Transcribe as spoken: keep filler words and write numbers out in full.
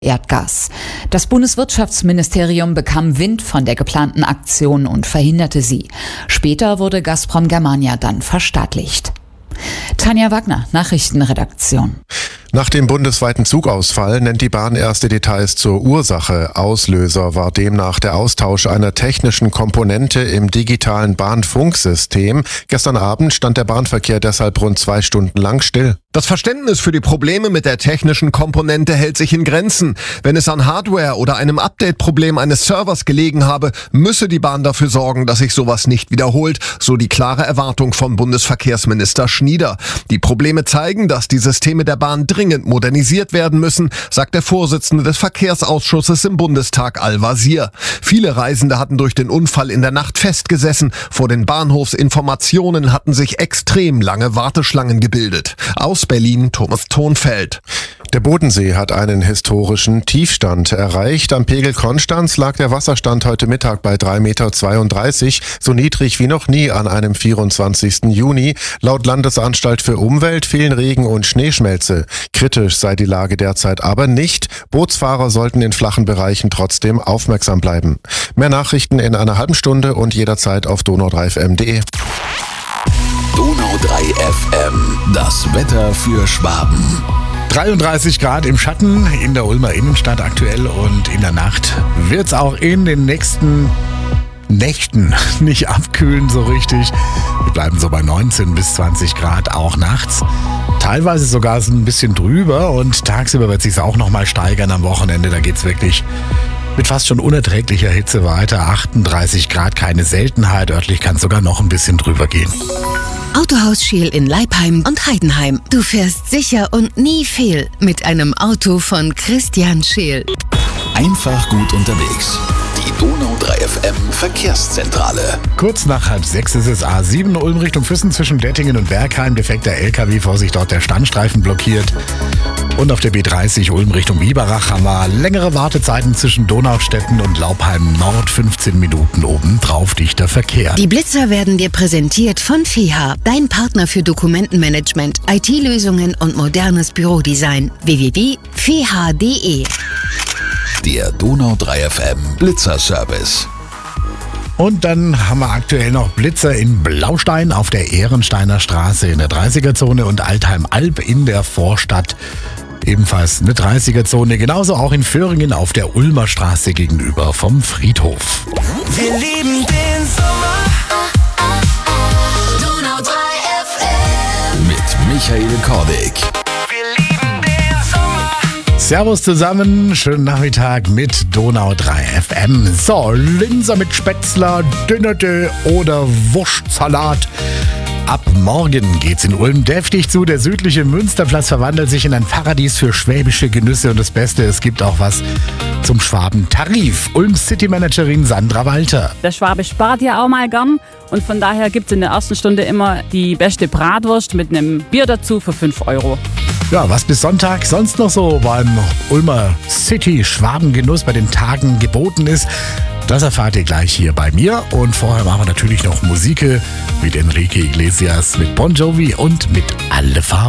Erdgas. Das Bundeswirtschaftsministerium bekam Wind von der geplanten Aktion und verhinderte sie. Später wurde Gazprom Germania dann verstaatlicht. Tanja Wagner, Nachrichtenredaktion. Nach dem bundesweiten Zugausfall nennt die Bahn erste Details zur Ursache. Auslöser war demnach der Austausch einer technischen Komponente im digitalen Bahnfunksystem. Gestern Abend stand der Bahnverkehr deshalb rund zwei Stunden lang still. Das Verständnis für die Probleme mit der technischen Komponente hält sich in Grenzen. Wenn es an Hardware oder einem Update-Problem eines Servers gelegen habe, müsse die Bahn dafür sorgen, dass sich sowas nicht wiederholt, so die klare Erwartung von Bundesverkehrsminister Schnieder. Die Probleme zeigen, dass die Systeme der Bahn dringend modernisiert werden müssen, sagt der Vorsitzende des Verkehrsausschusses im Bundestag Al-Wazir. Viele Reisende hatten durch den Unfall in der Nacht festgesessen. Vor den Bahnhofsinformationen hatten sich extrem lange Warteschlangen gebildet. Aus Berlin Thomas Thonfeld. Der Bodensee hat einen historischen Tiefstand erreicht. Am Pegel Konstanz lag der Wasserstand heute Mittag bei drei Komma zweiunddreißig Meter, so niedrig wie noch nie an einem vierundzwanzigsten Juni. Laut Landesanstalt für Umwelt fehlen Regen und Schneeschmelze. Kritisch sei die Lage derzeit aber nicht. Bootsfahrer sollten in flachen Bereichen trotzdem aufmerksam bleiben. Mehr Nachrichten in einer halben Stunde und jederzeit auf donau drei f m punkt de. Donau drei F M, das Wetter für Schwaben. dreiunddreißig Grad im Schatten in der Ulmer Innenstadt aktuell und in der Nacht wird es auch in den nächsten Nächten nicht abkühlen so richtig. Wir bleiben so bei neunzehn bis zwanzig Grad auch nachts. Teilweise sogar so ein bisschen drüber und tagsüber wird es sich auch nochmal steigern am Wochenende. Da geht es wirklich mit fast schon unerträglicher Hitze weiter. achtunddreißig Grad, keine Seltenheit. Örtlich kann es sogar noch ein bisschen drüber gehen. Autohaus Scheel in Leipheim und Heidenheim. Du fährst sicher und nie fehl mit einem Auto von Christian Scheel. Einfach gut unterwegs. Die Donau drei F M Verkehrszentrale. Kurz nach halb sechs ist es A sieben Ulm Richtung Füssen zwischen Dettingen und Bergheim. Defekter L K W, Vorsicht, dort der Standstreifen blockiert. Und auf der B dreißig Ulm Richtung Biberach haben wir längere Wartezeiten zwischen Donaustetten und Laupheim Nord. fünfzehn Minuten obendrauf dichter Verkehr. Die Blitzer werden dir präsentiert von F E H A, dein Partner für Dokumentenmanagement, I T-Lösungen und modernes Bürodesign. w w w punkt f e h a punkt d e. Der Donau drei F M Blitzerservice. Und dann haben wir aktuell noch Blitzer in Blaustein auf der Ehrensteiner Straße in der dreißiger-Zone und Altheim-Alb in der Vorstadt. Ebenfalls eine dreißiger-Zone, genauso auch in Föhringen auf der Ulmer Straße gegenüber vom Friedhof. Wir lieben den Sommer. Donau drei F M. Mit Michael Kordig. Wir lieben den Sommer. Servus zusammen, schönen Nachmittag mit Donau drei F M. So, Linser mit Spätzler, Dünerte oder Wurstsalat. Ab morgen geht's in Ulm deftig zu. Der südliche Münsterplatz verwandelt sich in ein Paradies für schwäbische Genüsse. Und das Beste, es gibt auch was zum Schwaben-Tarif. Ulms City-Managerin Sandra Walter. Der Schwabe spart ja auch mal gern. Und von daher gibt's in der ersten Stunde immer die beste Bratwurst mit einem Bier dazu für fünf Euro. Ja, was bis Sonntag sonst noch so beim Ulmer City-Schwabengenuss bei den Tagen geboten ist, das erfahrt ihr gleich hier bei mir. Und vorher machen wir natürlich noch Musik mit Enrique Iglesias, mit Bon Jovi und mit Alle Farben.